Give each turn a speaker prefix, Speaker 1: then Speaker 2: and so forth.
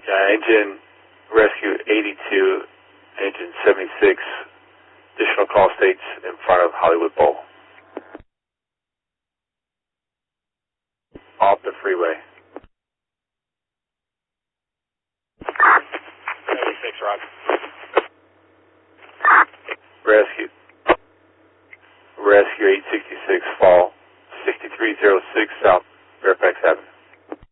Speaker 1: Engine rescue 82, engine 76, additional call states in front of Hollywood Bowl. Off the freeway.
Speaker 2: 76, Rod.
Speaker 1: Rescue 866, fall 6306 South Fairfax Avenue.